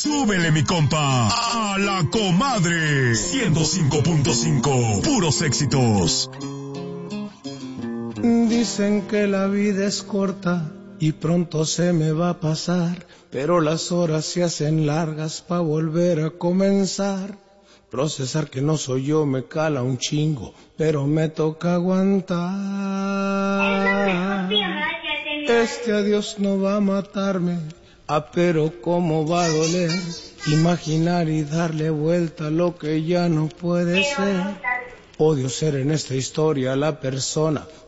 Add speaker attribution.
Speaker 1: Súbele, mi compa, a la comadre. 105.5, puros éxitos.
Speaker 2: Dicen que la vida es corta y pronto se me va a pasar, pero las horas se hacen largas pa' volver a comenzar. Procesar que no soy yo me cala un chingo, pero me toca aguantar. Este adiós no va a matarme, pero cómo va a doler imaginar y darle vuelta a lo que ya no puede ser. Odio ser en esta historia la persona